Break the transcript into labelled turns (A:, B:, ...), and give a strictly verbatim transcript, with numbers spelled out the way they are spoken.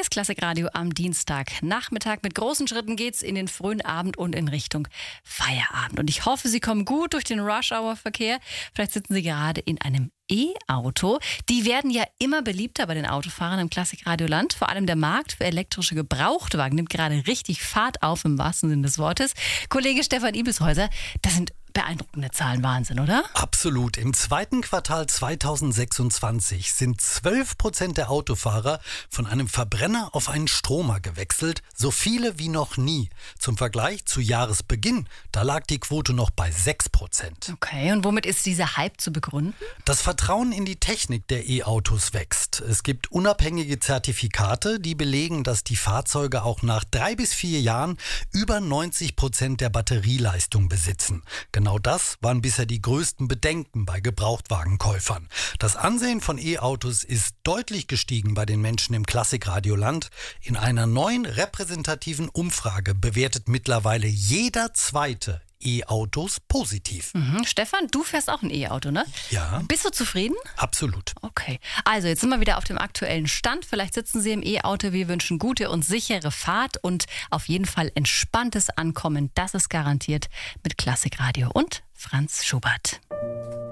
A: Das Klassikradio am Dienstagnachmittag. Mit großen Schritten geht's in den frühen Abend und in Richtung Feierabend. Und ich hoffe, Sie kommen gut durch den Rush-Hour-Verkehr. Vielleicht sitzen Sie gerade in einem E-Auto. Die werden ja immer beliebter bei den Autofahrern im Klassikradioland. Vor allem der Markt für elektrische Gebrauchtwagen nimmt gerade richtig Fahrt auf, im wahrsten Sinne des Wortes. Kollege Stefan Ibishäuser, das sind beeindruckende Zahlen, Wahnsinn, oder?
B: Absolut. Im zweiten Quartal zweitausendsechsundzwanzig sind zwölf Prozent der Autofahrer von einem Verbrenner auf einen Stromer gewechselt. So viele wie noch nie. Zum Vergleich zu Jahresbeginn, da lag die Quote noch bei sechs Prozent.
A: Okay, und womit ist dieser Hype zu begründen?
B: Das Vertrauen in die Technik der E-Autos wächst. Es gibt unabhängige Zertifikate, die belegen, dass die Fahrzeuge auch nach drei bis vier Jahren über neunzig Prozent der Batterieleistung besitzen. Genau das waren bisher die größten Bedenken bei Gebrauchtwagenkäufern. Das Ansehen von E-Autos ist deutlich gestiegen bei den Menschen im Klassikradioland. In einer neuen repräsentativen Umfrage bewertet mittlerweile jeder Zweite E-Autos positiv.
A: Mhm. Stefan, du fährst auch ein E-Auto, ne?
B: Ja.
A: Bist du zufrieden?
B: Absolut.
A: Okay, also jetzt sind wir wieder auf dem aktuellen Stand. Vielleicht sitzen Sie im E-Auto. Wir wünschen gute und sichere Fahrt und auf jeden Fall entspanntes Ankommen. Das ist garantiert mit Klassikradio und Franz Schubert.